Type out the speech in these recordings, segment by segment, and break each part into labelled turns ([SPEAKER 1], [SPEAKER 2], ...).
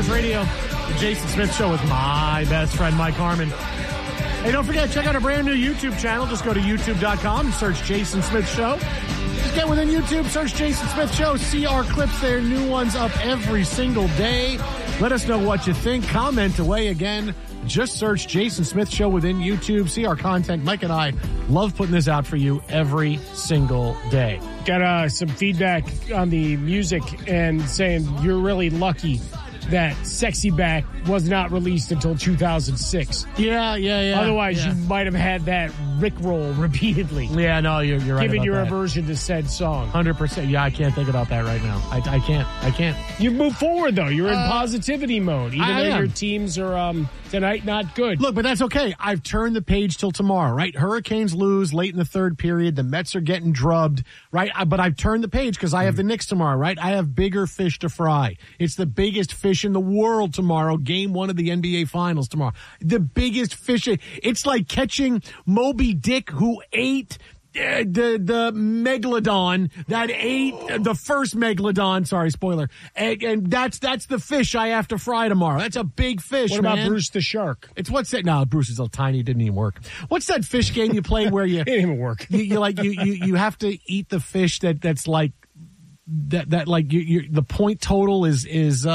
[SPEAKER 1] Sports Radio, the Jason Smith Show with my best friend, Mike Harmon. Hey, don't forget, check out our brand new YouTube channel. Just go to youtube.com and search Jason Smith Show. Just get within YouTube, search Jason Smith Show. See our clips there. New ones up every single day. Let us know what you think. Comment away again. Just search Jason Smith Show within YouTube. See our content. Mike and I love putting this out for you every single day.
[SPEAKER 2] Got some feedback on the music and saying you're really lucky that Sexy Back was not released until 2006.
[SPEAKER 1] Yeah.
[SPEAKER 2] Otherwise, you might have had that Rickroll repeatedly.
[SPEAKER 1] Yeah, no, you're right.
[SPEAKER 2] Given
[SPEAKER 1] about
[SPEAKER 2] your
[SPEAKER 1] that.
[SPEAKER 2] aversion to said song.
[SPEAKER 1] 100%. Yeah, I can't think about that right now. I can't.
[SPEAKER 2] You've moved forward, though. You're in positivity mode, even though
[SPEAKER 1] am.
[SPEAKER 2] your teams are tonight not good.
[SPEAKER 1] Look, but that's okay. I've turned the page till tomorrow, right? Hurricanes lose late in the third period. The Mets are getting drubbed, right? But I've turned the page because I have the Knicks tomorrow, right? I have bigger fish to fry. It's the biggest fish in the world tomorrow. Game 1 of the NBA Finals tomorrow. The biggest fish. It's like catching Moby Dick, who ate the megalodon that ate the first megalodon. Sorry, spoiler. And that's the fish I have to fry tomorrow. That's a big fish.
[SPEAKER 2] What about
[SPEAKER 1] man.
[SPEAKER 2] Bruce the Shark?
[SPEAKER 1] It's what's that? No, Bruce is so tiny. It didn't even work. What's that fish game you play where you
[SPEAKER 2] It didn't even work.
[SPEAKER 1] you have to eat the fish that's like that like the point total is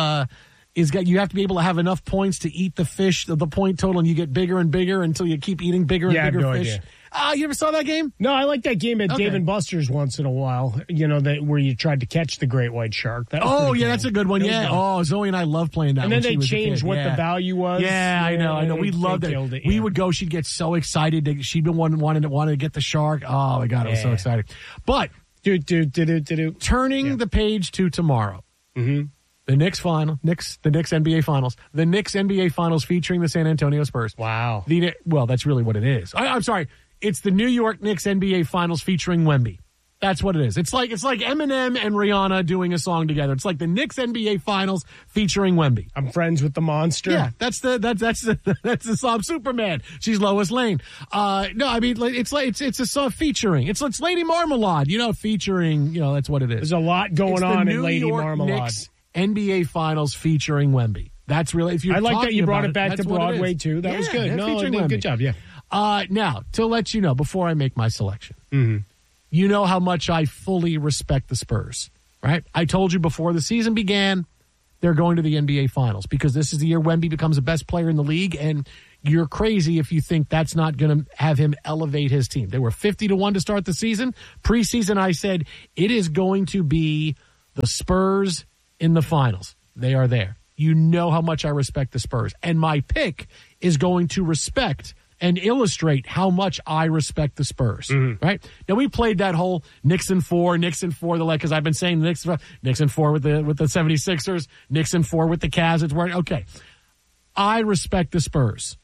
[SPEAKER 1] you have to be able to have enough points to eat the fish, the point total, and you get bigger and bigger until you keep eating bigger and bigger
[SPEAKER 2] I have no
[SPEAKER 1] fish.
[SPEAKER 2] idea.
[SPEAKER 1] You ever saw that game?
[SPEAKER 2] No, I like that game at
[SPEAKER 1] Okay.
[SPEAKER 2] Dave & Buster's once in a while, where you tried to catch the great white shark. That was pretty cool.
[SPEAKER 1] That's a good one.
[SPEAKER 2] That was
[SPEAKER 1] Yeah.
[SPEAKER 2] fun.
[SPEAKER 1] Oh, Zoe and I love playing that.
[SPEAKER 2] And then
[SPEAKER 1] when she
[SPEAKER 2] they
[SPEAKER 1] was a
[SPEAKER 2] changed
[SPEAKER 1] kid.
[SPEAKER 2] what
[SPEAKER 1] Yeah.
[SPEAKER 2] the value was.
[SPEAKER 1] Yeah, I know. We loved it.
[SPEAKER 2] Killed it.
[SPEAKER 1] We
[SPEAKER 2] Yeah.
[SPEAKER 1] would go. She'd get so excited. She'd been wanting to get the shark. Oh my God, I was so
[SPEAKER 2] Yeah.
[SPEAKER 1] excited. But turning the page to tomorrow.
[SPEAKER 2] Mm-hmm.
[SPEAKER 1] The Knicks NBA Finals. The Knicks NBA Finals featuring the San Antonio Spurs.
[SPEAKER 2] Wow.
[SPEAKER 1] That's really what it is. I'm sorry. It's the New York Knicks NBA Finals featuring Wemby. That's what it is. It's like Eminem and Rihanna doing a song together. It's like the Knicks NBA Finals featuring Wemby.
[SPEAKER 2] I'm friends with the monster.
[SPEAKER 1] Yeah, that's the song Superman. She's Lois Lane. No, I mean it's a song featuring. It's Lady Marmalade. Featuring. That's what it is.
[SPEAKER 2] There's a lot going on in Lady Marmalade.
[SPEAKER 1] Knicks NBA Finals featuring Wemby. That's really. If you
[SPEAKER 2] I like that you brought it back to Broadway too. That was good. No, good job. Yeah.
[SPEAKER 1] Now to let you know before I make my selection, you know how much I fully respect the Spurs. Right? I told you before the season began, they're going to the NBA Finals because this is the year Wemby becomes the best player in the league, and you're crazy if you think that's not going to have him elevate his team. They were 50-1 to start the season. Preseason, I said it is going to be the Spurs in the finals. They are there. You know how much I respect the Spurs. And my pick is going to respect and illustrate how much I respect the Spurs. Right? Now, we played that whole Knicks in 4, because I've been saying Knicks in 4 with the 76ers, Knicks in 4 with the Cavs. It's where, okay. I respect the Spurs.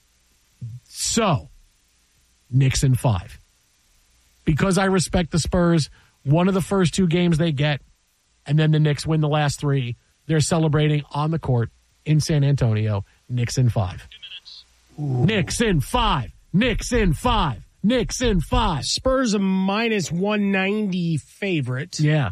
[SPEAKER 1] So, Knicks in 5. Because I respect the Spurs, one of the first 2 games they get, and then the Knicks win the last 3. They're celebrating on the court in San Antonio. Knicks in 5. Knicks in 5. Knicks in 5. Knicks in 5.
[SPEAKER 2] Spurs a minus 190 favorite.
[SPEAKER 1] Yeah.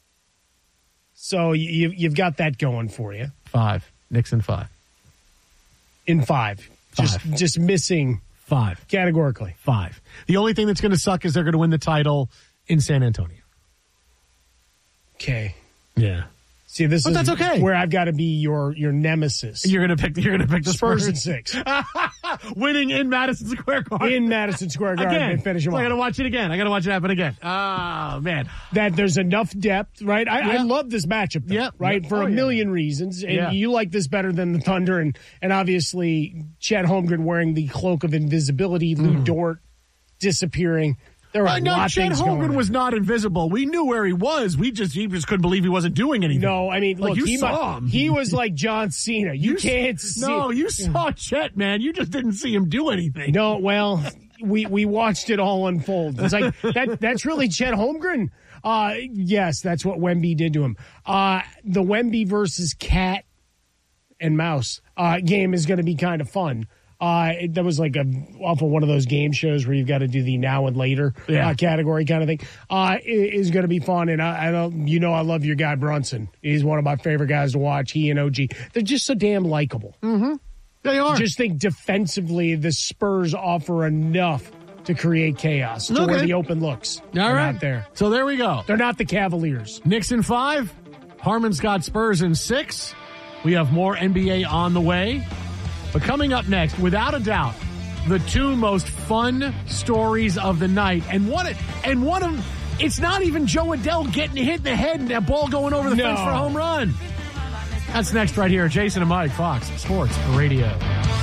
[SPEAKER 2] So you've got that going for you.
[SPEAKER 1] 5. Knicks in 5.
[SPEAKER 2] In 5. Just missing
[SPEAKER 1] 5.
[SPEAKER 2] Categorically.
[SPEAKER 1] 5. The only thing that's going to suck is they're going to win the title in San Antonio.
[SPEAKER 2] Okay.
[SPEAKER 1] Yeah.
[SPEAKER 2] See, this is
[SPEAKER 1] that's okay.
[SPEAKER 2] Where I've got to be your nemesis.
[SPEAKER 1] You're gonna pick the
[SPEAKER 2] Spurs in
[SPEAKER 1] Spurs.
[SPEAKER 2] 6.
[SPEAKER 1] Winning in Madison Square Garden.
[SPEAKER 2] In Madison Square Garden
[SPEAKER 1] Again.
[SPEAKER 2] and finish them
[SPEAKER 1] I
[SPEAKER 2] off.
[SPEAKER 1] gotta watch it again. I gotta watch it happen again. Oh man.
[SPEAKER 2] That there's enough depth, right? I love this matchup, though, right? For a million reasons. And you like this better than the Thunder, and obviously Chet Holmgren wearing the cloak of invisibility, Lou Dort disappearing. There were a lot of
[SPEAKER 1] Chet
[SPEAKER 2] things going
[SPEAKER 1] Holmgren
[SPEAKER 2] on.
[SPEAKER 1] was not invisible. We knew where he was. He just couldn't believe he wasn't doing anything.
[SPEAKER 2] No, I mean, look,
[SPEAKER 1] you saw him.
[SPEAKER 2] He was like John Cena. You can't see.
[SPEAKER 1] No, you saw Chet, man. You just didn't see him do anything.
[SPEAKER 2] No, well, we watched it all unfold. It's like that's really Chet Holmgren. Yes, that's what Wemby did to him. The Wemby versus cat and mouse game is going to be kind of fun. That was like off of one of those game shows where you've got to do the now and later category kind of thing. Is going to be fun, and I love your guy Brunson. He's one of my favorite guys to watch. He and OG, they're just so damn likable.
[SPEAKER 1] Mm-hmm. They are.
[SPEAKER 2] Just think defensively, the Spurs offer enough to create chaos to where the open looks.
[SPEAKER 1] All right,
[SPEAKER 2] not there.
[SPEAKER 1] So there we go.
[SPEAKER 2] They're not the Cavaliers.
[SPEAKER 1] Knicks in 5. Harmon's got Spurs in 6. We have more NBA on the way. But coming up next, without a doubt, the 2 most fun stories of the night. And one of it's not even Joe Adele getting hit in the head and that ball going over the fence for a home run. That's next right here. Jason and Mike, Fox Sports Radio.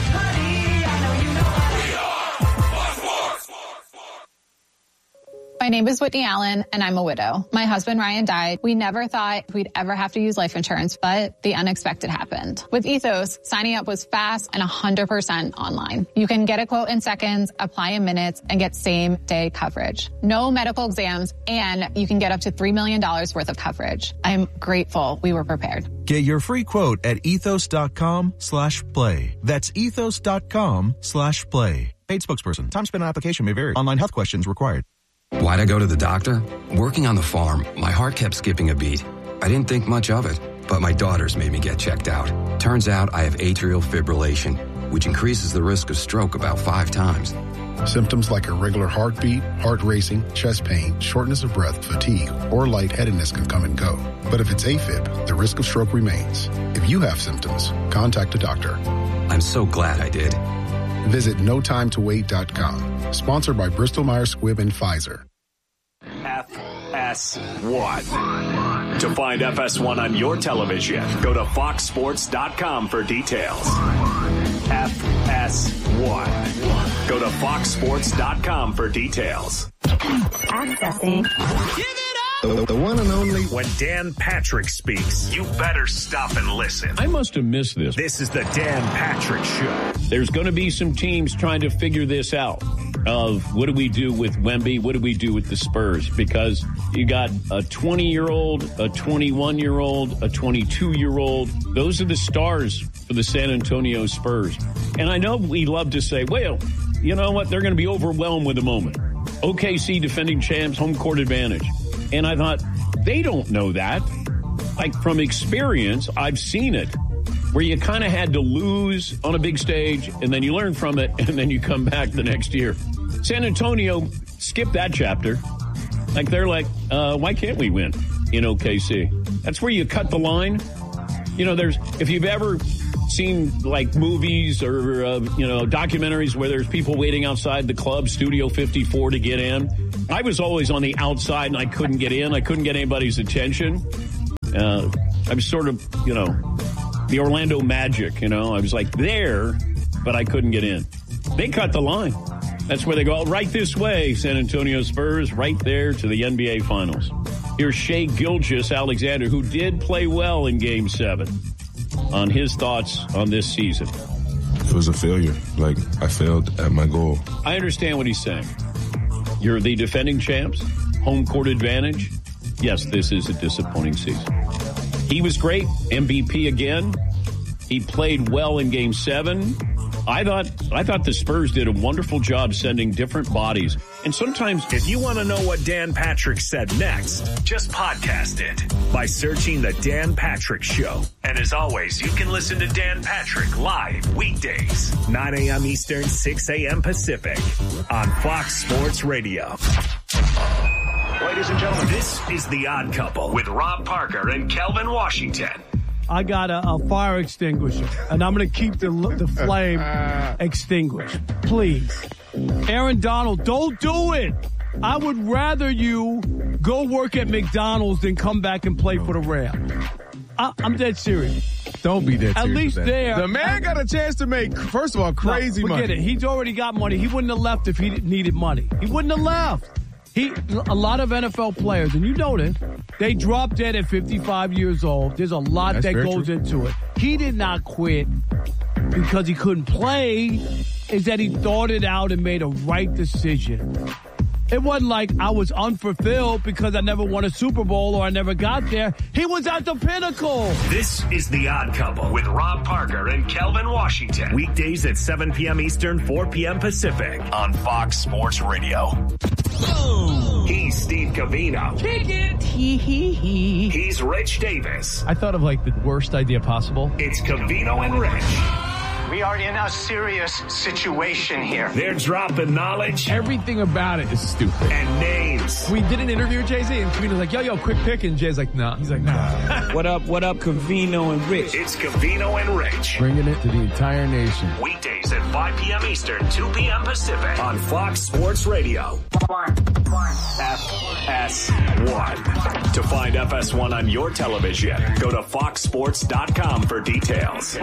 [SPEAKER 3] My name is Whitney Allen, and I'm a widow. My husband, Ryan, died. We never thought we'd ever have to use life insurance, but the unexpected happened. With Ethos, signing up was fast and 100% online. You can get a quote in seconds, apply in minutes, and get same-day coverage. No medical exams, and you can get up to $3 million worth of coverage. I'm grateful we were prepared.
[SPEAKER 4] Get your free quote at ethos.com/play. That's ethos.com/play. Paid spokesperson. Time spent on application may vary. Online health questions required.
[SPEAKER 5] Why'd I go to the doctor? Working on the farm, my heart kept skipping a beat. I didn't think much of it, but my daughters made me get checked out. Turns out I have atrial fibrillation, which increases the risk of stroke about 5 times.
[SPEAKER 6] Symptoms like irregular heartbeat, heart racing, chest pain, shortness of breath, fatigue, or lightheadedness can come and go. But if it's AFib, the risk of stroke remains. If you have symptoms, contact a doctor.
[SPEAKER 5] I'm so glad I did.
[SPEAKER 6] Visit notimetowait.com. Sponsored by Bristol-Myers Squibb and Pfizer.
[SPEAKER 7] FS1. To find FS1 on your television, go to foxsports.com for details. FS1. Go to foxsports.com for details.
[SPEAKER 8] Accessing.
[SPEAKER 9] The one and only.
[SPEAKER 7] When Dan Patrick speaks, you better stop and listen.
[SPEAKER 10] I must have missed this.
[SPEAKER 7] This is the Dan Patrick Show.
[SPEAKER 10] There's going to be some teams trying to figure this out of what do we do with Wemby? What do we do with the Spurs? Because you got a 20-year-old, a 21-year-old, a 22-year-old. Those are the stars for the San Antonio Spurs. And I know we love to say, well, you know what? They're going to be overwhelmed with the moment. OKC defending champs, home court advantage. And I thought, they don't know that. Like, from experience, I've seen it, where you kind of had to lose on a big stage, and then you learn from it, and then you come back the next year. San Antonio skipped that chapter. Like, they're like, why can't we win in OKC? That's where you cut the line. You know, if you've ever seen, like, movies or, documentaries where there's people waiting outside the club, Studio 54, to get in. I was always on the outside, and I couldn't get in. I couldn't get anybody's attention. I was sort of, the Orlando Magic, I was like there, but I couldn't get in. They cut the line. That's where they go, right this way, San Antonio Spurs, right there to the NBA Finals. Here's Shai Gilgeous-Alexander, who did play well in Game 7, on his thoughts on this season.
[SPEAKER 11] It was a failure. Like, I failed at my goal.
[SPEAKER 10] I understand what he's saying. You're the defending champs, home court advantage. Yes, this is a disappointing season. He was great, MVP again. He played well in Game 7. I thought the Spurs did a wonderful job sending different bodies. And sometimes,
[SPEAKER 7] if you want to know what Dan Patrick said next, just podcast it by searching The Dan Patrick Show. And as always, you can listen to Dan Patrick live weekdays, 9 a.m. Eastern, 6 a.m. Pacific on Fox Sports Radio. Ladies and gentlemen, this is The Odd Couple with Rob Parker and Kelvin Washington.
[SPEAKER 12] I got a fire extinguisher, and I'm going to keep the flame extinguished. Please. Aaron Donald, don't do it. I would rather you go work at McDonald's than come back and play for the Rams. I'm dead serious.
[SPEAKER 13] Don't be dead serious.
[SPEAKER 12] At least there.
[SPEAKER 13] The man got a chance to make, first of all, crazy money.
[SPEAKER 12] Forget it. He's already got money. He wouldn't have left if he needed money. He wouldn't have left. A lot of NFL players, and you know this, they drop dead at 55 years old. There's a lot that goes into it. He did not quit because he couldn't play. Is that he thought it out and made a right decision. It wasn't like I was unfulfilled because I never won a Super Bowl or I never got there. He was at the pinnacle.
[SPEAKER 7] This is The Odd Couple with Rob Parker and Kelvin Washington. Weekdays at 7 p.m. Eastern, 4 p.m. Pacific on Fox Sports Radio. He's Steve Covino.
[SPEAKER 14] Kick it.
[SPEAKER 7] He's Rich Davis.
[SPEAKER 15] I thought of like the worst idea possible.
[SPEAKER 7] It's Covino and Rich.
[SPEAKER 16] We are in a serious situation here.
[SPEAKER 7] They're dropping knowledge.
[SPEAKER 15] Everything about it is stupid.
[SPEAKER 7] And names.
[SPEAKER 15] We did an interview with Jay-Z, and Covino's like, yo, quick pick. And Jay's like, nah. He's like, nah.
[SPEAKER 14] What up, Covino and Rich?
[SPEAKER 7] It's Covino and Rich.
[SPEAKER 15] Bringing it to the entire nation.
[SPEAKER 7] Weekdays at 5 p.m. Eastern, 2 p.m. Pacific on Fox Sports Radio. FS1. To find FS1 on your television, go to foxsports.com for details.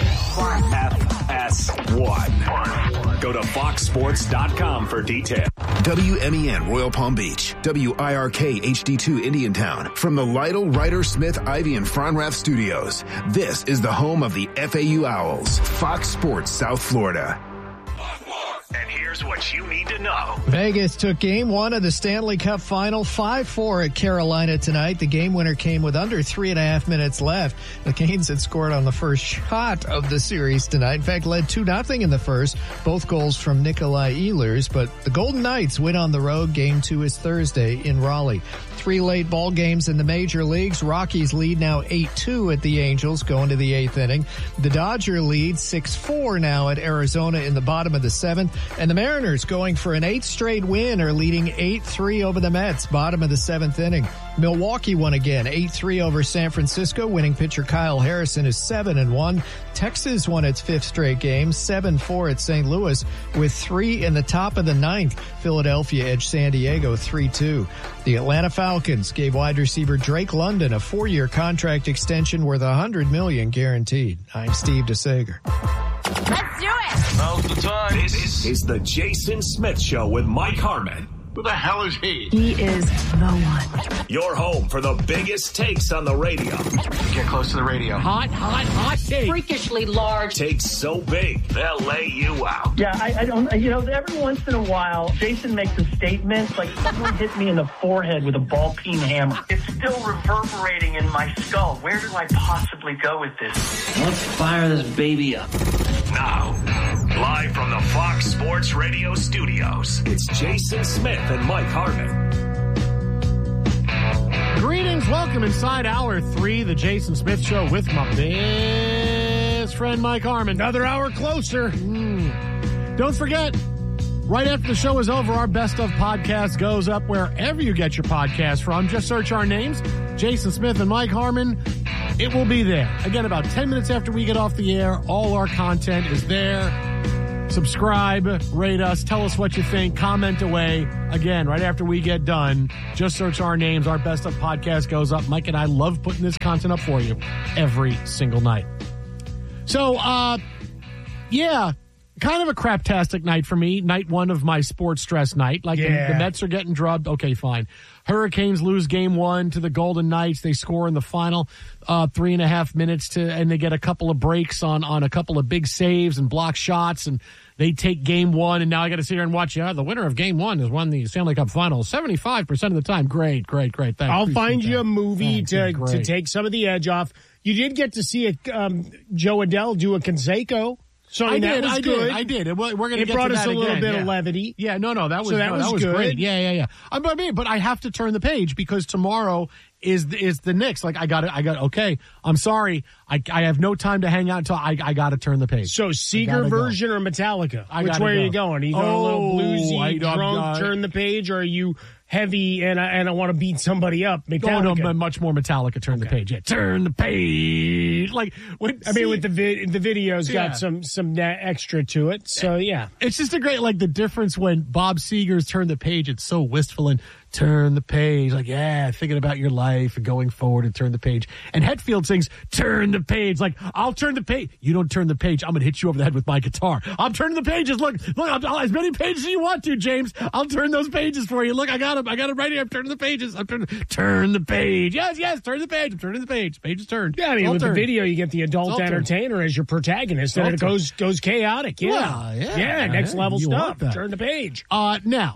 [SPEAKER 7] FS1. Go to foxsports.com for details.
[SPEAKER 17] WMEN Royal Palm Beach, WIRK HD2 Indiantown. From the Lytle, Ryder, Smith, Ivy, and Fronrath Studios, this is the home of the FAU Owls, Fox Sports South Florida.
[SPEAKER 7] And here's what you need to know.
[SPEAKER 18] Vegas took game one of the Stanley Cup Final 5-4 at Carolina tonight. The game winner came with under 3.5 minutes left. The Canes had scored on the first shot of the series tonight. In fact, led 2-0 in the first. Both goals from Nikolai Ehlers. But the Golden Knights win on the road. Game 2 is Thursday in Raleigh. 3 late ball games in the major leagues. Rockies lead now 8-2 at the Angels going to the 8th inning. The Dodger lead 6-4 now at Arizona in the bottom of the 7th. And the Mariners going for an 8th straight win are leading 8-3 over the Mets, bottom of the 7th inning. Milwaukee won again, 8-3 over San Francisco. Winning pitcher Kyle Harrison is 7-1. Texas won its 5th straight game, 7-4 at St. Louis with 3 in the top of the 9th. Philadelphia edged San Diego 3-2. The Atlanta Falcons gave wide receiver Drake London a 4-year contract extension worth $100 million guaranteed. I'm Steve DeSager.
[SPEAKER 8] Let's do it.
[SPEAKER 7] Now's the time. This is the Jason Smith Show with Mike Harmon.
[SPEAKER 19] Who the hell is he?
[SPEAKER 8] He is the one.
[SPEAKER 7] Your home for the biggest takes on the radio.
[SPEAKER 19] Get close to the radio.
[SPEAKER 1] Hot take.
[SPEAKER 8] Freakishly large.
[SPEAKER 7] Takes so big, they'll lay you out.
[SPEAKER 20] Yeah, I don't, every once in a while, Jason makes a statement like someone hit me in the forehead with a ball peen hammer. It's still reverberating in my skull. Where do I possibly go with this?
[SPEAKER 14] Let's fire this baby up.
[SPEAKER 7] Now, live from the Fox Sports Radio studios, it's Jason Smith and Mike Harmon.
[SPEAKER 1] Greetings, welcome inside hour 3, the Jason Smith Show with my best friend Mike Harmon.
[SPEAKER 2] Another hour closer.
[SPEAKER 1] Don't forget, right after the show is over, our Best of podcast goes up wherever you get your podcast from. Just search our names, Jason Smith and Mike Harmon. It will be there. Again, about 10 minutes after we get off the air, all our content is there. Subscribe, rate us, tell us what you think, comment away. Again, right after we get done, just search our names. Our Best of podcast goes up. Mike and I love putting this content up for you every single night. So, yeah, kind of a craptastic night for me. Night one of my sports stress night. Like the Mets are getting drubbed. Okay, fine. Hurricanes lose game 1 to the Golden Knights. They score in the final 3.5 minutes and they get a couple of breaks on a couple of big saves and block shots, and they take game 1. And now I got to sit here and watch. The winner of game 1 has won the Stanley Cup Finals 75% of the time. Great. Thanks.
[SPEAKER 2] I'll find you a movie to take some of the edge off. You did get to see Joe Adele do a Canseco. So I did. We're going to get to that. It brought us a little bit of levity.
[SPEAKER 1] Yeah, that was good. Great. Yeah. But I have to turn the page because tomorrow is the Knicks. Like I got. Okay, I'm sorry. I have no time to hang out until I got to turn the page.
[SPEAKER 2] So Seeger version or Metallica? Which way are you going? Are you going a little bluesy, drunk, turn the page, or are you heavy and I want to beat somebody up? Metallica.
[SPEAKER 1] No, much more Metallica. Turn the page. Yeah, turn the page. Like
[SPEAKER 2] with the video's got some extra to it. So yeah,
[SPEAKER 1] it's just a great the difference when Bob Seger's Turn the Page. It's so wistful and turn the page. Like thinking about your life and going forward and turn the page. And Hetfield sings turn the page. Like I'll turn the page. You don't turn the page. I'm gonna hit you over the head with my guitar. I'm turning the pages. Look, I'll as many pages as you want to, James. I'll turn those pages for you. Look, I got them right here. I'm turning the pages. Turn the page. Yes, turn the page. I'm turning the page. Page is turned.
[SPEAKER 2] Yeah, I mean, with the video, you get the adult entertainer as your protagonist, and it goes chaotic. Yeah, next level stuff. Turn the page.
[SPEAKER 1] Now.
[SPEAKER 2] Yeah.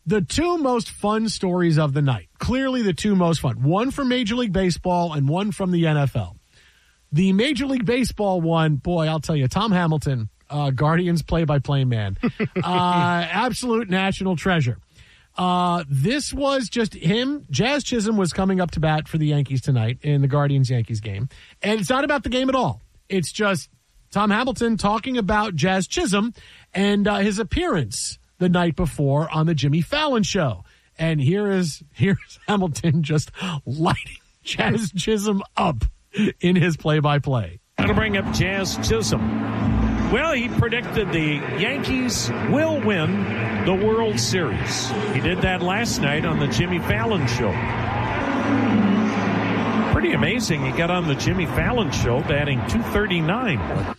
[SPEAKER 1] The two most fun stories of the night. Clearly the two most fun. One from Major League Baseball and one from the NFL. The Major League Baseball one, boy, I'll tell you, Tom Hamilton, Guardians play-by-play man. Absolute national treasure. This was just him. Jazz Chisholm was coming up to bat for the Yankees tonight in the Guardians-Yankees game. And it's not about the game at all. It's just Tom Hamilton talking about Jazz Chisholm and his appearance the night before on the Jimmy Fallon show. And here's Hamilton just lighting Jazz Chisholm up in his play-by-play.
[SPEAKER 21] That'll bring up Jazz Chisholm. Well, he predicted the Yankees will win the World Series. He did that last night on the Jimmy Fallon show. Pretty amazing. He got on the Jimmy Fallon show batting .239.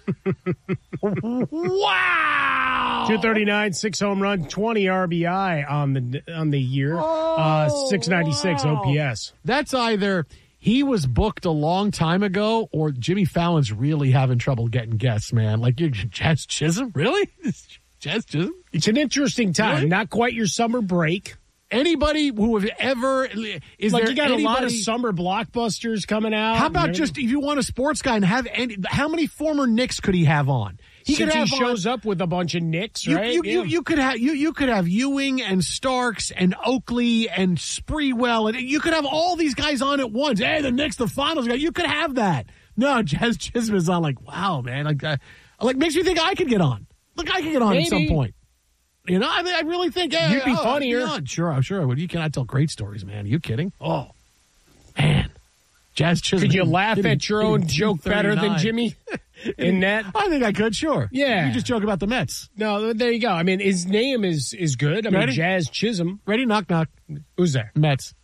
[SPEAKER 2] Wow! 239, 6 home run, 20 RBI on the year. 696 OPS.
[SPEAKER 1] That's either he was booked a long time ago or Jimmy Fallon's really having trouble getting guests, man. Like, Jazz Chisholm? Really? Jazz Chisholm?
[SPEAKER 2] It's an interesting time.
[SPEAKER 1] Really?
[SPEAKER 2] Not quite your summer break.
[SPEAKER 1] Anybody who have ever is
[SPEAKER 2] like
[SPEAKER 1] there
[SPEAKER 2] you got
[SPEAKER 1] anybody,
[SPEAKER 2] a lot of summer blockbusters coming out.
[SPEAKER 1] How about just if you want a sports guy and have how many former Knicks could he have on?
[SPEAKER 2] He shows up with a bunch of Knicks, right?
[SPEAKER 1] You could have Ewing and Starks and Oakley and Sprewell, and you could have all these guys on at once. Hey, the Knicks, the finals guy. You could have that. No, Jazz Chisholm is on. Like, wow, man. Like makes me think I could get on. Look, I could get on at some point. You know, I really think
[SPEAKER 2] you'd be funnier.
[SPEAKER 1] Yeah, sure, I would. You cannot tell great stories, man. Are you kidding? Oh, man, Jazz Chisholm.
[SPEAKER 2] Could you laugh at your own joke better than Jimmy in that?
[SPEAKER 1] I think I could. Sure.
[SPEAKER 2] Yeah.
[SPEAKER 1] You just joke about the Mets.
[SPEAKER 2] No, there you go. I mean, his name is good. I mean, Jazz Chisholm.
[SPEAKER 1] Ready? Knock knock.
[SPEAKER 2] Who's there?
[SPEAKER 1] Mets.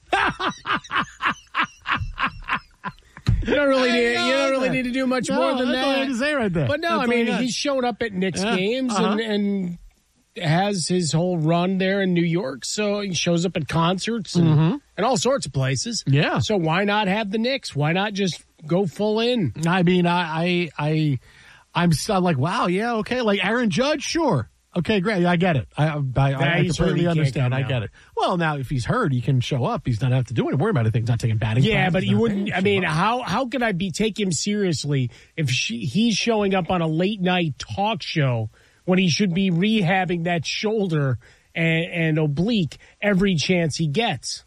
[SPEAKER 2] You don't really need to do much more than that.
[SPEAKER 1] That's all I had to say right there.
[SPEAKER 2] But no,
[SPEAKER 1] that's
[SPEAKER 2] I mean, he's showed up at Knicks games and has his whole run there in New York. So he shows up at concerts and all sorts of places.
[SPEAKER 1] Yeah.
[SPEAKER 2] So why not have the Knicks? Why not just go full in?
[SPEAKER 1] I mean, I'm like, wow, yeah, okay. Like Aaron Judge, sure. Okay, great. I get it. I completely understand. I get it. Well, now if he's hurt, he can show up. He's not have to do anything. Worry about anything. He's not taking batting.
[SPEAKER 2] Yeah, but you wouldn't. I mean, how could I take him seriously if he's showing up on a late night talk show when he should be rehabbing that shoulder and oblique every chance he gets?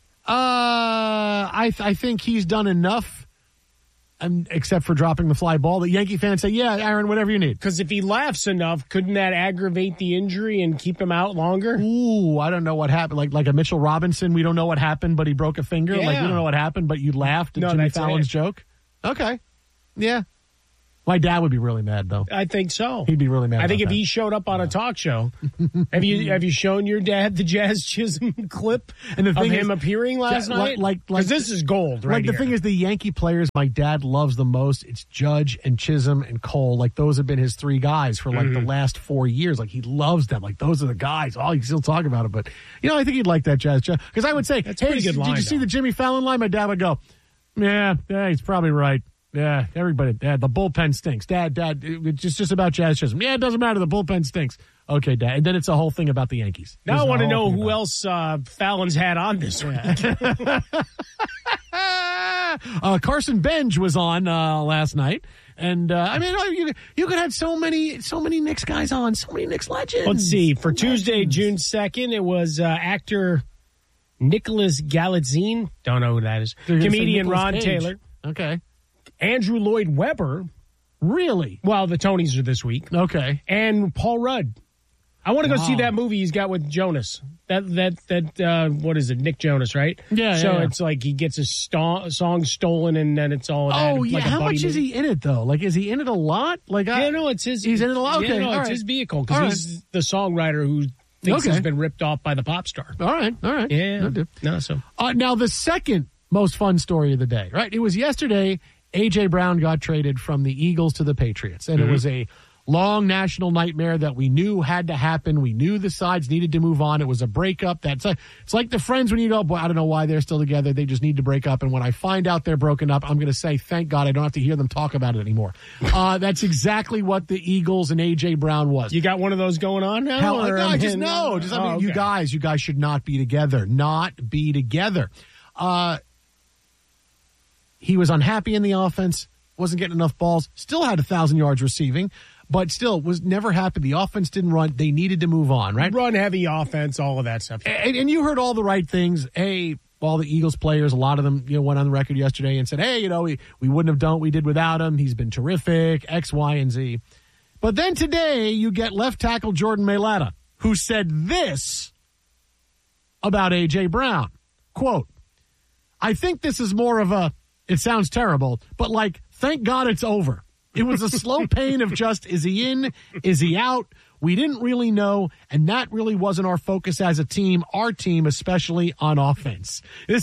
[SPEAKER 1] I think he's done enough. Except for dropping the fly ball, the Yankee fans say, yeah, Aaron, whatever you need.
[SPEAKER 2] Because if he laughs enough, couldn't that aggravate the injury and keep him out longer?
[SPEAKER 1] Ooh, I don't know what happened. Like a Mitchell Robinson, we don't know what happened, but he broke a finger.
[SPEAKER 2] Yeah.
[SPEAKER 1] Like, we don't know what happened, but you laughed at Jimmy Fallon's joke? Okay. Yeah. My dad would be really mad, though.
[SPEAKER 2] I think so.
[SPEAKER 1] He'd be really mad.
[SPEAKER 2] I think if he showed up on a talk show, have you shown your dad the Jazz Chisholm clip and the thing of him appearing last night? Like this is gold, right?
[SPEAKER 1] Like the thing is, the Yankee players my dad loves the most. It's Judge and Chisholm and Cole. Like those have been his three guys for like the last 4 years. Like he loves them. Like those are the guys. Oh, you still talk about it, but I think he'd like that Jazz. Because I would say,
[SPEAKER 2] that's a pretty good line.
[SPEAKER 1] Did you see the Jimmy Fallon line? My dad would go, yeah, he's probably right. Yeah, everybody, Dad, the bullpen stinks. Dad, it's just about Jazz Chisholm. Yeah, it doesn't matter. The bullpen stinks. Okay, Dad. And then it's a whole thing about the Yankees.
[SPEAKER 2] Now I want to know who else Fallon's had on this week.
[SPEAKER 1] Carson Benj was on last night. And, I mean, you could have so many Knicks guys on, so many Knicks legends.
[SPEAKER 2] Let's see. For Tuesday, June 2nd, it was actor Nicholas Galitzine. Don't know who that is. Comedian Ron
[SPEAKER 1] Cage.
[SPEAKER 2] Taylor.
[SPEAKER 1] Okay.
[SPEAKER 2] Andrew Lloyd Webber.
[SPEAKER 1] Really?
[SPEAKER 2] Well, the Tonys are this week.
[SPEAKER 1] Okay.
[SPEAKER 2] And Paul Rudd. I want to go see that movie he's got with Jonas. That what is it? Nick Jonas, right?
[SPEAKER 1] Yeah.
[SPEAKER 2] So
[SPEAKER 1] yeah.
[SPEAKER 2] It's like he gets a song stolen and then it's all.
[SPEAKER 1] Oh yeah. How much is he in it though? Like, is he in it a lot? Like,
[SPEAKER 2] no, it's his.
[SPEAKER 1] He's in it a lot. Okay,
[SPEAKER 2] yeah, no, it's his vehicle because he's the songwriter who thinks he's been ripped off by the pop star.
[SPEAKER 1] All right.
[SPEAKER 2] Yeah. No, so
[SPEAKER 1] now the second most fun story of the day, right? It was yesterday. A.J. Brown got traded from the Eagles to the Patriots, and it was a long national nightmare that we knew had to happen. We knew the sides needed to move on. It was a breakup. It's like the friends when you go, boy, I don't know why they're still together. They just need to break up. And when I find out they're broken up, I'm going to say, thank God I don't have to hear them talk about it anymore. That's exactly what the Eagles and A.J. Brown was.
[SPEAKER 2] You got one of those going on now?
[SPEAKER 1] You guys should not be together. Not be together. He was unhappy in the offense, wasn't getting enough balls, still had 1,000 yards receiving, but still was never happy. The offense didn't run. They needed to move on, right?
[SPEAKER 2] Run-heavy offense, all of that stuff.
[SPEAKER 1] And you heard all the right things. Hey, all the Eagles players, a lot of them went on the record yesterday and said, hey, we wouldn't have done what we did without him. He's been terrific, X, Y, and Z. But then today you get left tackle Jordan Mailata, who said this about A.J. Brown. Quote, I think this is more of a, it sounds terrible, but like, thank God it's over. It was a slow pain of just, is he in? Is he out? We didn't really know, and that really wasn't our focus as a team, our team, especially on offense.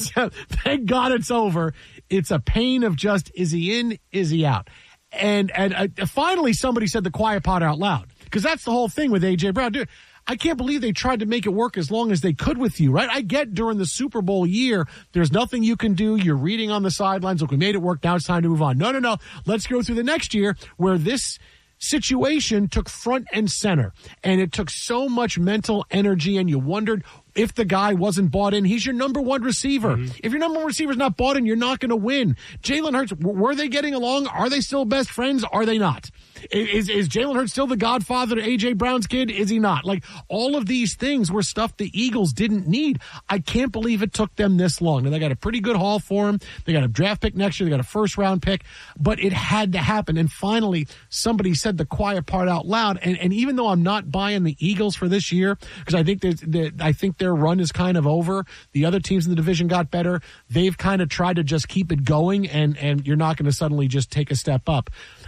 [SPEAKER 1] Thank God it's over. It's a pain of just, is he in? Is he out? And finally somebody said the quiet part out loud, because that's the whole thing with A.J. Brown. Dude, I can't believe they tried to make it work as long as they could with you, right? I get during the Super Bowl year, there's nothing you can do. You're reading on the sidelines. Look, we made it work. Now it's time to move on. No. Let's go through the next year where this situation took front and center, and it took so much mental energy, and you wondered if the guy wasn't bought in. He's your number one receiver. Mm-hmm. If your number one receiver is not bought in, you're not going to win. Jalen Hurts, were they getting along? Are they still best friends? Are they not? Is Jalen Hurts still the godfather to A.J. Brown's kid? Is he not? Like, all of these things were stuff the Eagles didn't need. I can't believe it took them this long. And they got a pretty good haul for him. They got a draft pick next year. They got a first-round pick. But it had to happen. And finally, somebody said the quiet part out loud. And even though I'm not buying the Eagles for this year, because I think their run is kind of over. The other teams in the division got better. They've kind of tried to just keep it going, and you're not going to suddenly just take a step up.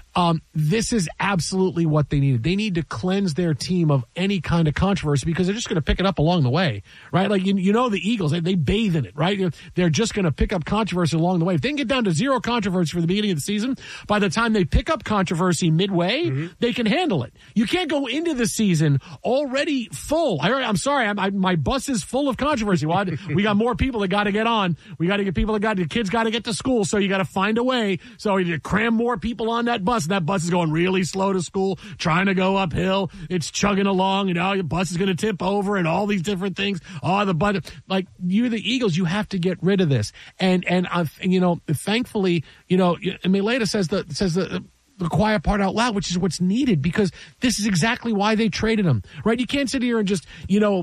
[SPEAKER 1] This is absolutely what they needed. They need to cleanse their team of any kind of controversy, because they're just going to pick it up along the way, right? Like, the Eagles, they bathe in it, right? They're just going to pick up controversy along the way. If they can get down to zero controversy for the beginning of the season, by the time they pick up controversy midway, they can handle it. You can't go into the season already full. I'm sorry, my bus is full of controversy. Well, we got more people that got to get on. We got to get people the kids got to get to school, so you got to find a way. So you cram more people on that bus. That bus is going really slow to school, trying to go uphill. It's chugging along, your bus is going to tip over, and all these different things. Like, you're the Eagles, you have to get rid of this. And thankfully, Mailata says the quiet part out loud, which is what's needed, because this is exactly why they traded him, right? You can't sit here and just,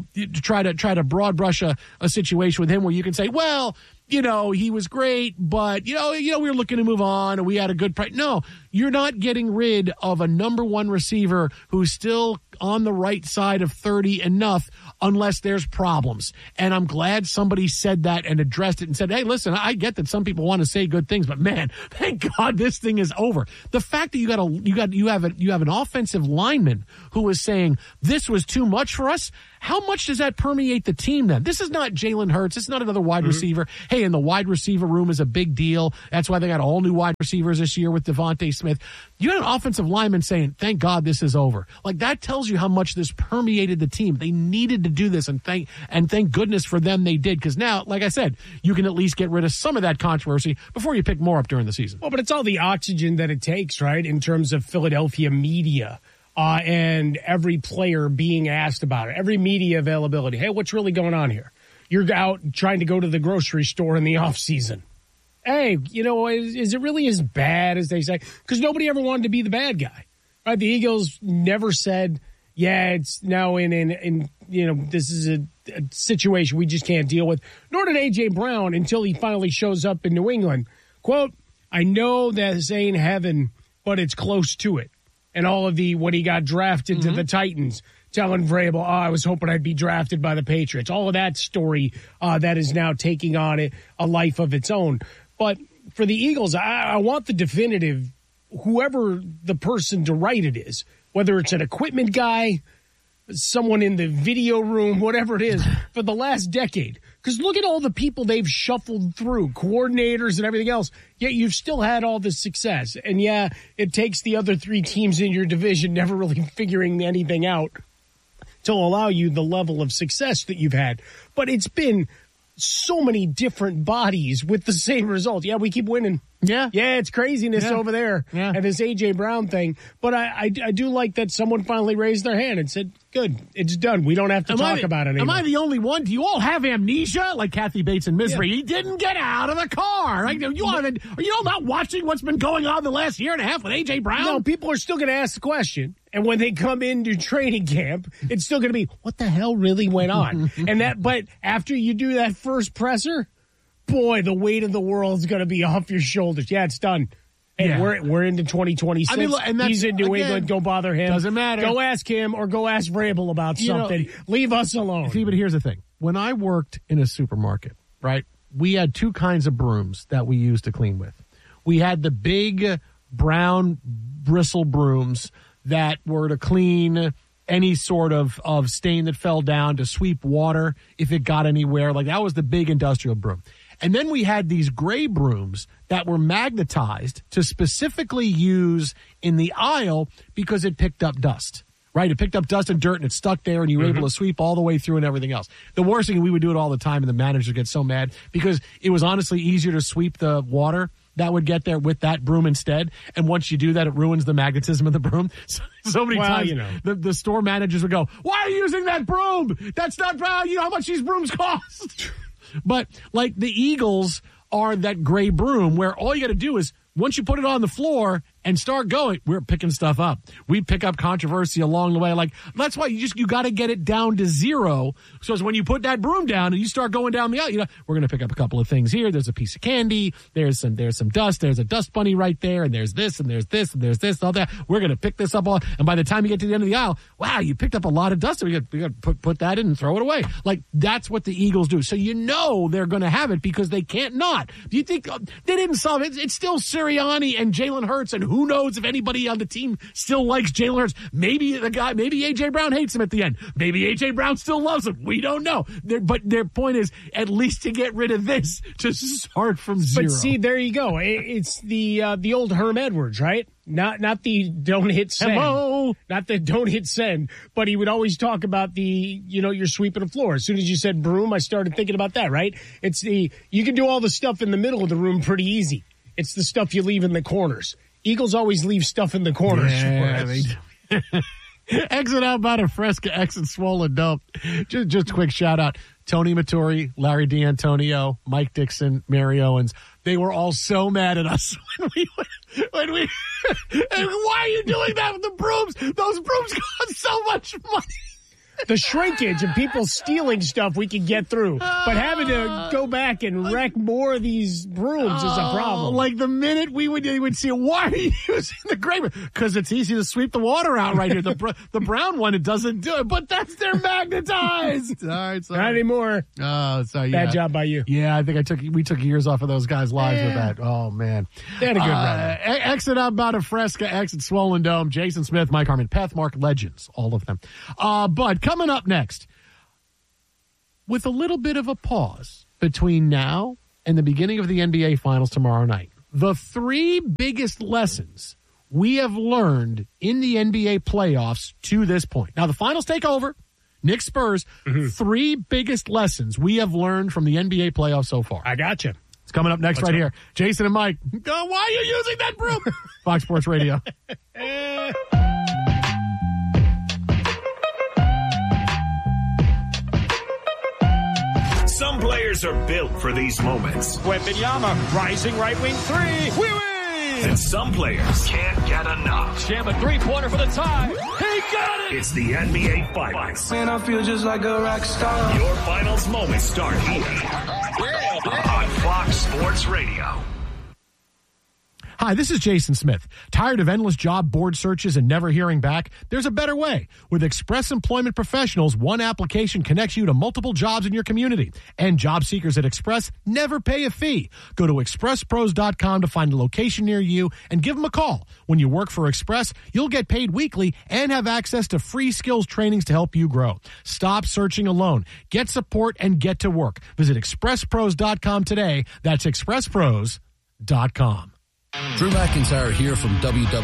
[SPEAKER 1] try to broad brush a situation with him where you can say, well, he was great, but, we were looking to move on, and we had a good price. No, you're not getting rid of a number one receiver who's still on the right side of 30 enough unless there's problems. And I'm glad somebody said that and addressed it and said, hey, listen, I get that some people want to say good things, but man, thank God this thing is over. The fact that you have an offensive lineman who is saying this was too much for us, how much does that permeate the team then? This is not Jalen Hurts. It's not another wide receiver. Hey, and the wide receiver room is a big deal. That's why they got all new wide receivers this year with Devontae Smith. You had an offensive lineman saying, thank God this is over. Like, that tells you how much this permeated the team. They needed to do this, and thank goodness for them they did, because now, like I said, you can at least get rid of some of that controversy before you pick more up during the season.
[SPEAKER 2] Well, but it's all the oxygen that it takes, right, in terms of Philadelphia media. And every player being asked about it, every media availability. Hey, what's really going on here? You're out trying to go to the grocery store in the off season. Hey, is it really as bad as they say? Because nobody ever wanted to be the bad guy, right? The Eagles never said, yeah, it's now in this is a situation we just can't deal with. Nor did A.J. Brown until he finally shows up in New England. Quote, I know that this ain't heaven, but it's close to it. And all of when he got drafted to the Titans, telling Vrabel, I was hoping I'd be drafted by the Patriots. All of that story that is now taking on a life of its own. But for the Eagles, I want the definitive, whoever the person to write it is, whether it's an equipment guy, someone in the video room, whatever it is, for the last decade, Because look at all the people they've shuffled through, coordinators and everything else, yet you've still had all this success. And yeah, it takes the other 3 teams in your division never really figuring anything out to allow you the level of success that you've had. But it's been so many different bodies with the same result. Yeah, we keep winning. Yeah, it's craziness over there. Yeah. And this A.J. Brown thing. But I do like that someone finally raised their hand and said, good, it's done. We don't have to talk about it anymore.
[SPEAKER 1] Am I the only one? Do you all have amnesia like Kathy Bates in Misery? Yeah. He didn't get out of the car. Right? Are you all not watching what's been going on the last year and a half with A.J. Brown?
[SPEAKER 2] No, people are still going to ask the question. And when they come into training camp, it's still going to be, what the hell really went on? But after you do that first presser, boy, the weight of the world is going to be off your shoulders. Yeah, it's done. And we're into 2026. I mean, look, and he's in New England. Go bother him.
[SPEAKER 1] Doesn't matter.
[SPEAKER 2] Go ask him or go ask Vrabel about something. Leave us alone.
[SPEAKER 1] See, but here's the thing. When I worked in a supermarket, right, we had 2 kinds of brooms that we used to clean with. We had the big brown bristle brooms that were to clean any sort of stain that fell down, to sweep water if it got anywhere. Like, that was the big industrial broom. And then we had these gray brooms that were magnetized to specifically use in the aisle because it picked up dust, right? It picked up dust and dirt and it stuck there and you were able to sweep all the way through and everything else. The worst thing, we would do it all the time and the manager gets so mad because it was honestly easier to sweep the water that would get there with that broom instead. And once you do that, it ruins the magnetism of the broom. So many times, the store managers would go, why are you using that broom? That's not brown. You know how much these brooms cost? But like the Eagles are that gray broom where all you got to do is once you put it on the floor and start going, we're picking stuff up. We pick up controversy along the way. Like, that's why you got to get it down to 0. So as when you put that broom down and you start going down the aisle, we're going to pick up a couple of things here. There's a piece of candy. There's some dust. There's a dust bunny right there. And there's this and there's this and there's this and all that. We're going to pick this up all. And by the time you get to the end of the aisle, wow, you picked up a lot of dust. We got to put that in and throw it away. Like, that's what the Eagles do. So they're going to have it because they can't not. Do you think they didn't solve it? It's still Sirianni and Jalen Hurts, and who knows if anybody on the team still likes Jalen Hurts. Maybe A.J. Brown hates him at the end. Maybe A.J. Brown still loves him. We don't know. But their point is at least to get rid of this, to start from 0.
[SPEAKER 2] But see, there you go. It's the old Herm Edwards, right? Not the don't hit send.
[SPEAKER 1] Hello.
[SPEAKER 2] Not the don't hit send, but he would always talk about you're sweeping the floor. As soon as you said broom, I started thinking about that, right? It's you can do all the stuff in the middle of the room pretty easy. It's the stuff you leave in the corners. Eagles always leave stuff in the corners.
[SPEAKER 1] Yeah, exit out by the Fresca, exit Swollen Dome. Just a quick shout out. Tony Maturi, Larry D'Antonio, Mike Dixon, Mary Owens. They were all so mad at us when we and why are you doing that with the brooms? Those brooms cost so much money.
[SPEAKER 2] The shrinkage and people stealing stuff we can get through, but having to go back and wreck more of these brooms is a problem.
[SPEAKER 1] Like the minute we would see, why are you using the gray? Because it's easy to sweep the water out right here. The brown one, it doesn't do it, but they're magnetized. All right, sorry.
[SPEAKER 2] Not anymore.
[SPEAKER 1] Oh, sorry.
[SPEAKER 2] Bad job by you.
[SPEAKER 1] Yeah, I think we took years off of those guys' lives with that. Oh man,
[SPEAKER 2] they had a good run.
[SPEAKER 1] Exit out about a Fresca, exit Swollen Dome. Jason Smith, Mike Harmon, Pathmark legends, all of them. But coming up next, with a little bit of a pause between now and the beginning of the NBA Finals tomorrow night, the 3 biggest lessons we have learned in the NBA playoffs to this point. Now, the Finals take over. Knicks Spurs, 3 biggest lessons we have learned from the NBA playoffs so far.
[SPEAKER 2] I gotcha.
[SPEAKER 1] It's coming up next here. Jason and Mike. Why are you using that broom? Fox Sports Radio.
[SPEAKER 7] Some players are built for these moments.
[SPEAKER 21] Wembanyama, rising right wing 3. We win!
[SPEAKER 7] And some players can't get enough.
[SPEAKER 21] Jam a 3-pointer for the tie. He got it!
[SPEAKER 7] It's the NBA Finals.
[SPEAKER 3] Man, I feel just like a rock star.
[SPEAKER 7] Your finals moments start here on Fox Sports Radio.
[SPEAKER 1] Hi, this is Jason Smith. Tired of endless job board searches and never hearing back? There's a better way. With Express Employment Professionals, one application connects you to multiple jobs in your community. And job seekers at Express never pay a fee. Go to expresspros.com to find a location near you and give them a call. When you work for Express, you'll get paid weekly and have access to free skills trainings to help you grow. Stop searching alone. Get support and get to work. Visit expresspros.com today. That's expresspros.com.
[SPEAKER 4] Drew McIntyre here from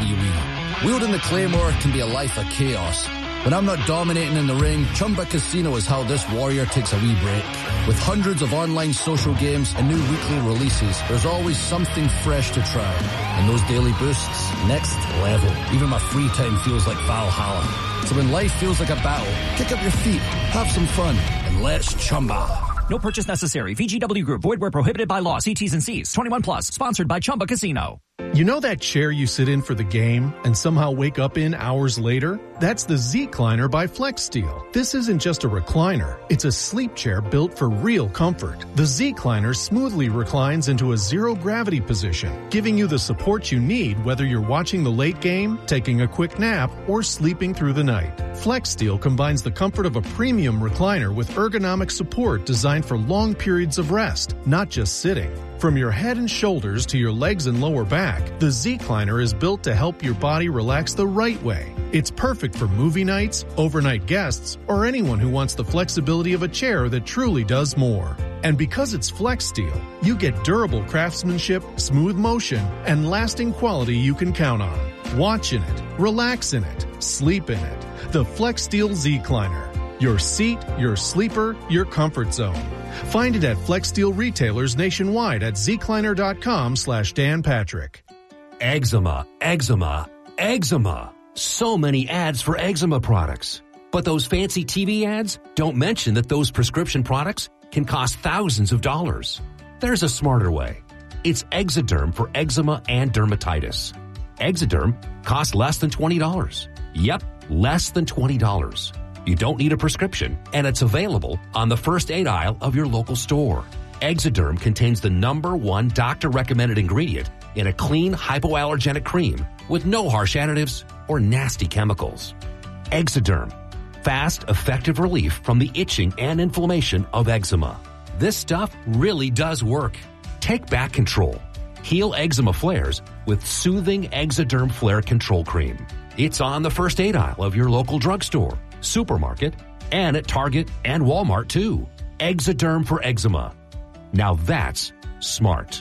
[SPEAKER 4] WWE. Wielding the Claymore can be a life of chaos. When I'm not dominating in the ring, Chumba Casino is how this warrior takes a wee break. With hundreds of online social games and new weekly releases, there's always something fresh to try. And those daily boosts, next level. Even my free time feels like Valhalla. So when life feels like a battle, kick up your feet, have some fun, and let's Chumba.
[SPEAKER 22] No purchase necessary. VGW Group. Void where prohibited by law. See T's and C's. 21 plus. Sponsored by Chumba Casino.
[SPEAKER 23] You know that chair you sit in for the game and somehow wake up in hours later? That's the Z-Cliner by FlexSteel. This isn't just a recliner. It's a sleep chair built for real comfort. The Z-Cliner smoothly reclines into a zero-gravity position, giving you the support you need whether you're watching the late game, taking a quick nap, or sleeping through the night. FlexSteel combines the comfort of a premium recliner with ergonomic support designed for long periods of rest, not just sitting. From your head and shoulders to your legs and lower back, the Z-Cliner is built to help your body relax the right way. It's perfect for movie nights, overnight guests, or anyone who wants the flexibility of a chair that truly does more. And because it's FlexSteel, you get durable craftsmanship, smooth motion, and lasting quality you can count on. Watch in it, relax in it, sleep in it. The FlexSteel Z-Cliner. Your seat, your sleeper, your comfort zone. Find it at FlexSteel retailers nationwide at zcliner.com/Dan Patrick.
[SPEAKER 24] Eczema, eczema, eczema. So many ads for eczema products. But those fancy TV ads don't mention that those prescription products can cost thousands of dollars. There's a smarter way. It's Exoderm for eczema and dermatitis. Exoderm costs less than $20. Yep, less than $20. You don't need a prescription, and it's available on the first aid aisle of your local store. Exoderm contains the #1 doctor-recommended ingredient in a clean, hypoallergenic cream with no harsh additives or nasty chemicals. Exoderm. Fast, effective relief from the itching and inflammation of eczema. This stuff really does work. Take back control. Heal eczema flares with soothing Exoderm Flare Control Cream. It's on the first aid aisle of your local drugstore, supermarket, and at Target and Walmart too. Exoderm for eczema. Now that's smart.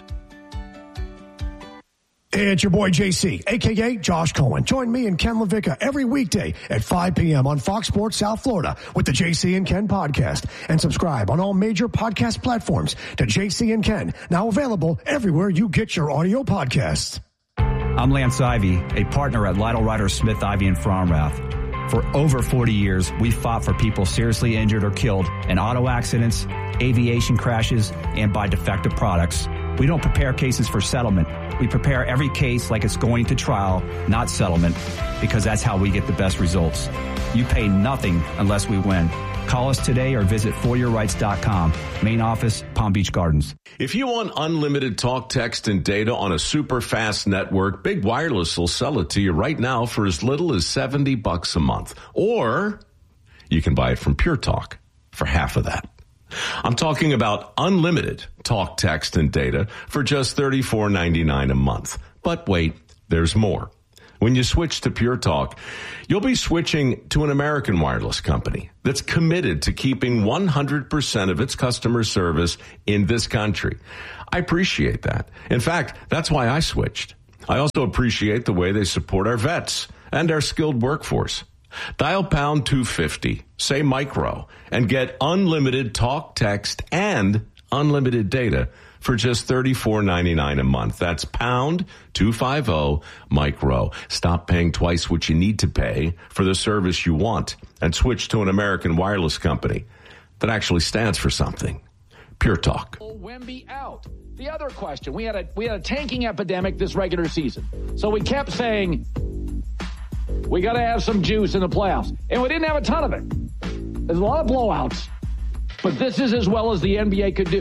[SPEAKER 25] Hey, it's your boy JC, a.k.a. Josh Cohen. Join me and Ken LaVicka every weekday at 5 p.m. on Fox Sports South Florida with the JC and Ken podcast. And subscribe on all major podcast platforms to JC and Ken, now available everywhere you get your audio podcasts.
[SPEAKER 26] I'm Lance Ivy, a partner at Lytle Ryder Smith, Ivy, and Fromrath. For over 40 years, we fought for people seriously injured or killed in auto accidents, aviation crashes, and by defective products. We don't prepare cases for settlement. We prepare every case like it's going to trial, not settlement, because that's how we get the best results. You pay nothing unless we win. Call us today or visit foryourrights.com. Main office, Palm Beach Gardens.
[SPEAKER 27] If you want unlimited talk, text, and data on a super fast network, Big Wireless will sell it to you right now for as little as $70 a month. Or you can buy it from Pure Talk for half of that. I'm talking about unlimited talk, text, and data for just $34.99 a month. But wait, there's more. When you switch to Pure Talk, you'll be switching to an American wireless company that's committed to keeping 100% of its customer service in this country. I appreciate that. In fact, that's why I switched. I also appreciate the way they support our vets and our skilled workforce. Dial pound 250, say micro, and get unlimited talk, text, and unlimited data for just $34.99 a month. That's pound 250 micro. Stop paying twice what you need to pay for the service you want and switch to an American wireless company that actually stands for something. Pure Talk.
[SPEAKER 28] Wemby out. The other question, we had a tanking epidemic this regular season. So we kept saying, we got to have some juice in the playoffs. And we didn't have a ton of it. There's a lot of blowouts. But this is as well as the NBA could do.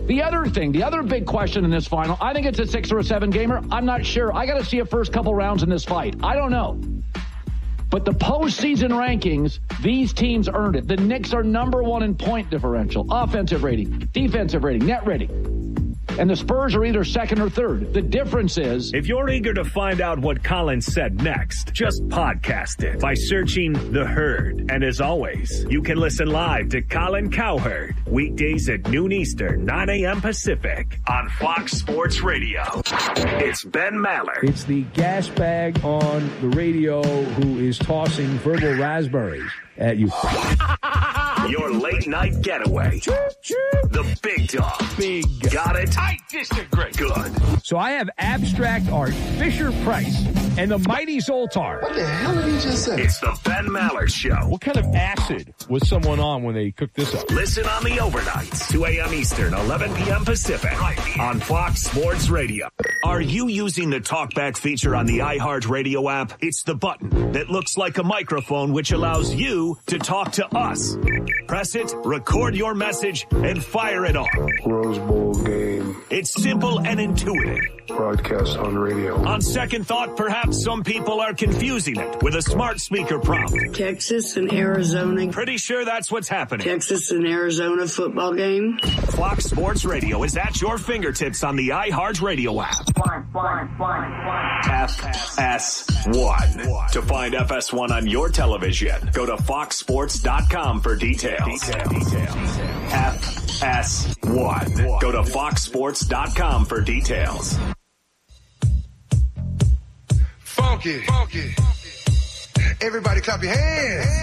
[SPEAKER 28] The other thing, the other big question in this final, I think it's a 6 or a 7 gamer. I'm not sure. I got to see a first couple rounds in this fight. I don't know. But the postseason rankings, these teams earned it. The Knicks are number 1 in point differential, offensive rating, defensive rating, net rating. And the Spurs are either second or third. The difference is...
[SPEAKER 7] If you're eager to find out what Colin said next, just podcast it by searching The Herd. And as always, you can listen live to Colin Cowherd weekdays at noon Eastern, 9 a.m. Pacific on Fox Sports Radio. It's Ben Maller.
[SPEAKER 5] It's the gas bag on the radio who is tossing verbal raspberries at you.
[SPEAKER 7] Your late night getaway. The big dog.
[SPEAKER 5] Big.
[SPEAKER 7] Got it?
[SPEAKER 5] I disagree.
[SPEAKER 7] Good.
[SPEAKER 5] So I have abstract art, Fisher-Price, and the mighty Zoltar.
[SPEAKER 7] What the hell did he just say? It's the Ben Maller Show.
[SPEAKER 5] What kind of acid was someone on when they cooked this up?
[SPEAKER 7] Listen on the overnights, 2 a.m. Eastern, 11 p.m. Pacific, right on Fox Sports Radio. Are you using the TalkBack feature on the iHeartRadio app? It's the button that looks like a microphone, which allows you to talk to us. Press it, record your message, and fire it off.
[SPEAKER 6] Rose Bowl game.
[SPEAKER 7] It's simple and intuitive.
[SPEAKER 6] Broadcast on radio.
[SPEAKER 7] On second thought, perhaps some people are confusing it with a smart speaker prompt.
[SPEAKER 9] Texas and Arizona.
[SPEAKER 7] Pretty sure that's what's happening.
[SPEAKER 9] Texas and Arizona football game.
[SPEAKER 7] Fox Sports Radio is at your fingertips on the iHeartRadio app. FS1. To find FS1 on your television, go to foxsports.com for details. FS1. Go to foxsports.com for details.
[SPEAKER 10] Funky. Everybody clap your hands.